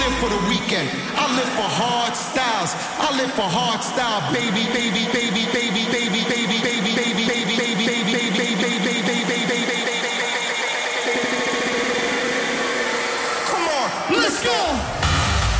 live for the weekend. I live for hard styles. I live for hard style, baby, baby, baby, baby, baby, baby, baby, baby, baby, baby, baby, baby, baby, baby, baby, baby. Come on, let's go.